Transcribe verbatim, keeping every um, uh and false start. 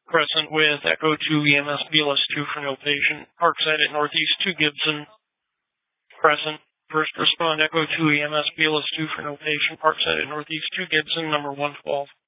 Crescent with Echo two E M S B L S two for no patient. Parkside at Northeast two Gibson. Crescent. First respond Echo two E M S B L S two for no patient. Parkside at Northeast two Gibson, number one twelve.